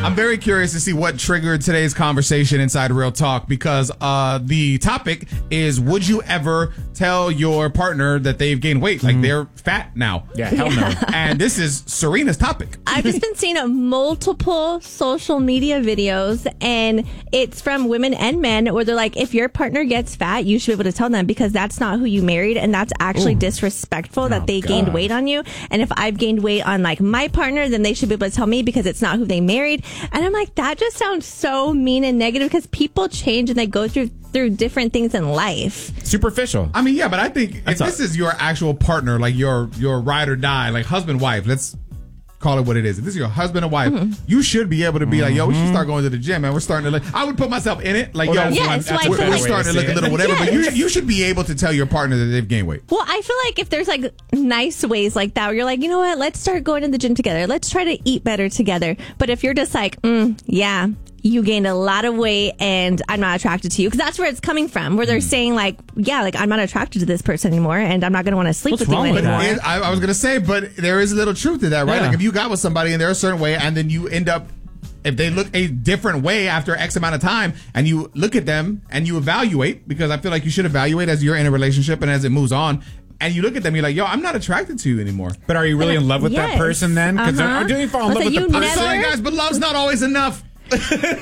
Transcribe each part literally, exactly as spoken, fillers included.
I'm very curious to see what triggered today's conversation inside Real Talk, because uh, the topic is, would you ever tell your partner that they've gained weight? Like, mm. they're fat now. Yeah, hell no. And this is Serena's topic. I've just been seeing a multiple social media videos, and it's from women and men where they're like, if your partner gets fat, you should be able to tell them, because that's not who you married, and that's actually Ooh. disrespectful oh, that they God. gained weight on you. And if I've gained weight on like my partner, then they should be able to tell me, because it's not who they married. And I'm like, that just sounds so mean and negative, because people change and they go through through different things in life. Superficial. I mean, yeah, but I think that's if this a- is your actual partner, like your your ride or die, like husband, wife, let's call it what it is. If this is your husband and wife, mm-hmm. you should be able to be mm-hmm. like, yo, we should start going to the gym, and we're starting to look. I would put myself in it. Like, well, yo, yes, I'm, like, we're, we're like, starting to look a little whatever, yes. but you, you should be able to tell your partner that they've gained weight. Well, I feel like if there's like nice ways like that, where you're like, you know what, let's start going to the gym together. Let's try to eat better together. But if you're just like, mm, yeah, you gained a lot of weight and I'm not attracted to you, because that's where it's coming from, where they're saying like, yeah, like I'm not attracted to this person anymore, and I'm not going to want to sleep What's with you with anymore. It, I, I was going to say, but there is a little truth to that, right? Yeah. Like if you got with somebody and they're a certain way, and then you end up, if they look a different way after X amount of time, and you look at them and you evaluate, because I feel like you should evaluate as you're in a relationship and as it moves on, and you look at them, you're like, yo, I'm not attracted to you anymore. But are you really in love with yes. that person then? Because uh-huh. do you fall in love with the person? I'm sorry, guys, but love's not always enough. But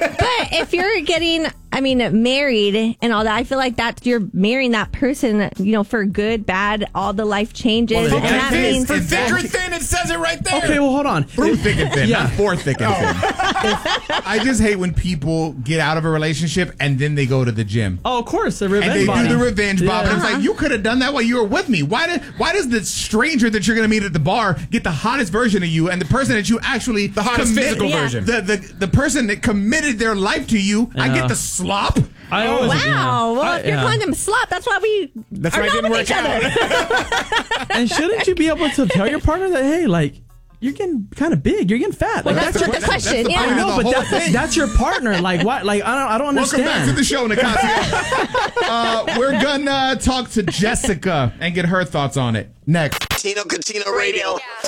if you're getting, I mean, married and all that, I feel like that you're marrying that person, you know, for good, bad, all the life changes. Well, and that it means for thick or thin, it says it right there. Okay, well, hold on. Through thick and thin, Yeah. not for thick and thin. I just hate when people get out of a relationship and then they go to the gym. Oh, of course, the revenge And they body. do the revenge bob. Yeah. And it's like, you could have done that while you were with me. Why did? Why does the stranger that you're going to meet at the bar get the hottest version of you, and the person that you actually the hottest commit, physical yeah. version, the, the the person that committed their life to you, I Yeah. get the slop? I always, wow. yeah. Well, I, if you're yeah. calling them slop, that's why we That's are why it not didn't with work each other. And shouldn't you be able to tell your partner that, hey, like, you're getting kind of big, you're getting fat? Well, Like, that's, the- what the that's- question. that's the yeah. point I know, the but whole that's, thing. that's your partner. Like, what? Like, I don't, I don't Welcome understand. back to the show, Nicasio. uh, we're gonna talk to Jessica and get her thoughts on it next. Tino Catino Radio.